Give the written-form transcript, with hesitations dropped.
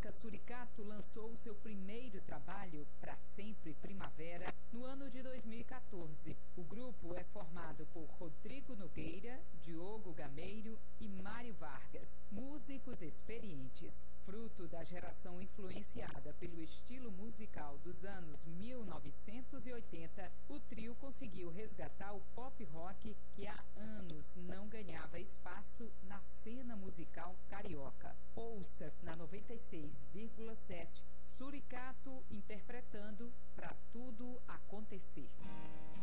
Carioca Suricato lançou o seu primeiro trabalho, Pra Sempre Primavera, no ano de 2014. O grupo é formado por Rodrigo Nogueira, Diogo Gameiro e Mário Vargas, músicos experientes. Fruto da geração influenciada pelo estilo musical dos anos 1980, o trio conseguiu resgatar o pop rock que há anos não ganhava espaço na cena musical carioca. Ouça na 96,7 Suricato interpretando Pra Tudo Acontecer.